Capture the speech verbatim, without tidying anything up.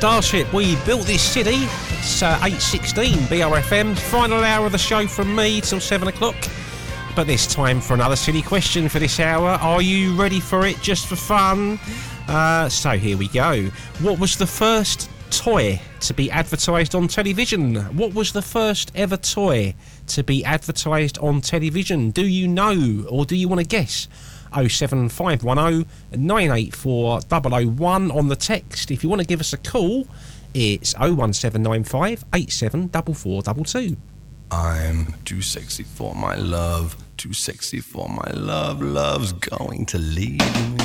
Starship, we built this city. It's uh, eight sixteen B R F M, final hour of the show from me till seven o'clock. But this time for another silly question for this hour. Are you ready for it, just for fun? Uh, so here we go. What was the first toy to be advertised on television? What was the first ever toy to be advertised on television? Do you know, or do you want to guess? oh seven five one oh nine eight four zero zero one on the text. If you want to give us a call, it's oh one seven nine five eight seven four four two two. I'm too sexy for my love, too sexy for my love, love's going to leave me.